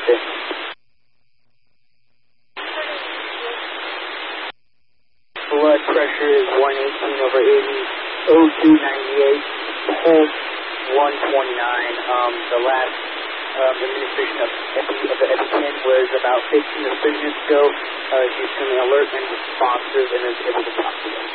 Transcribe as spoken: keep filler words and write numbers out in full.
Copy. Blood pressure is one eighteen over eighty, O two ninety-eight, pulse one twenty-nine. Um, the last um, administration of, epi, of the EpiPen was about fifteen or twenty minutes ago. Uh, she's feeling alert and responsive and is able to talk to us.